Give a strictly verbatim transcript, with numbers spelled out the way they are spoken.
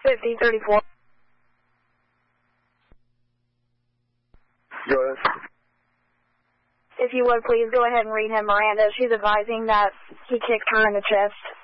fifty thirty-four. Go ahead. If you would, please go ahead and read him Miranda. She's advising that he kicked her in the chest.